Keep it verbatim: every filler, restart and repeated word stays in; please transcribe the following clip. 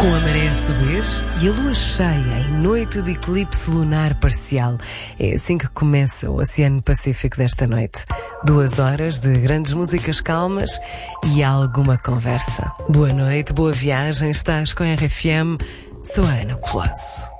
Com a maré a subir e a lua cheia em noite de eclipse lunar parcial. É assim que começa o Oceano Pacífico desta noite. Duas horas de grandes músicas calmas e alguma conversa. Boa noite, boa viagem, estás com a R F M. Sou a Ana Colasso.